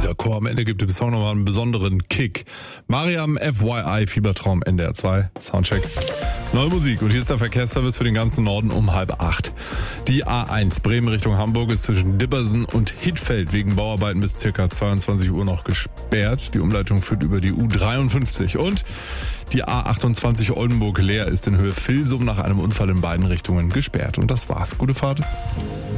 dieser Chor am Ende gibt dem Song nochmal einen besonderen Kick. Mariam FYI Fiebertraum NDR 2 Soundcheck. Neue Musik und hier ist der Verkehrsservice für den ganzen Norden um 7:30. Die A1 Bremen Richtung Hamburg ist zwischen Dibbersen und Hittfeld wegen Bauarbeiten bis ca. 22 Uhr noch gesperrt. Die Umleitung führt über die U53 und die A28 Oldenburg-Leer ist in Höhe Vilsum nach einem Unfall in beiden Richtungen gesperrt. Und das war's. Gute Fahrt.